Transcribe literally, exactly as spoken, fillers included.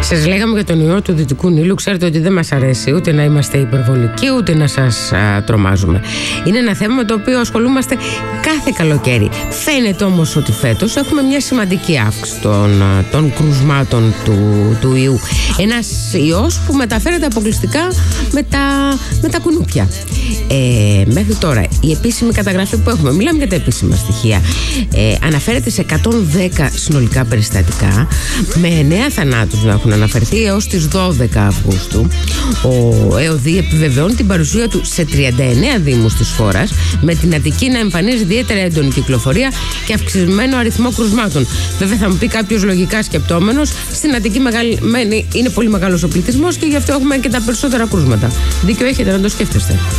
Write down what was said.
Σας λέγαμε για τον ιό του Δυτικού Νείλου. Ξέρετε ότι δεν μας αρέσει ούτε να είμαστε υπερβολικοί, ούτε να σας α, τρομάζουμε. Είναι ένα θέμα με το οποίο ασχολούμαστε κάθε καλοκαίρι. Φαίνεται όμως ότι φέτος έχουμε μια σημαντική αύξηση των, των κρουσμάτων του, του ιού. Ένας ιός που μεταφέρεται αποκλειστικά με τα, με τα κουνούπια. Ε, μέχρι τώρα η επίσημη καταγραφή που έχουμε, μιλάμε για τα επίσημα στοιχεία, ε, αναφέρεται σε εκατόν δέκα συνολικά περιστατικά, με εννέα θανάτους να έχουν αναφερθεί έως τις δώδεκα Αυγούστου. Ο ΕΟΔΗ επιβεβαιώνει την παρουσία του σε τριάντα εννέα δήμους της χώρας, με την Αττική να εμφανίζει ιδιαίτερα έντονη κυκλοφορία και αυξημένο αριθμό κρουσμάτων. Βέβαια, θα μου πει κάποιος λογικά σκεπτόμενος, στην Αττική μεγάλη, είναι πολύ μεγάλος ο πληθυσμός και γι' αυτό έχουμε και τα περισσότερα κρούσματα. Δίκιο έχετε να το σκέφτεστε.